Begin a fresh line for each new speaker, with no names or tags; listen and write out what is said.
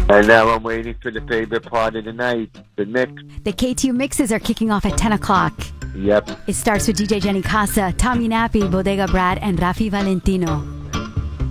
And now I'm waiting for the favorite part of the night, the mix.
The KTU mixes are kicking off at 10 o'clock.
Yep.
It starts with DJ Jenny Casa, Tommy Nappy, Bodega Brad, and Rafi Valentino.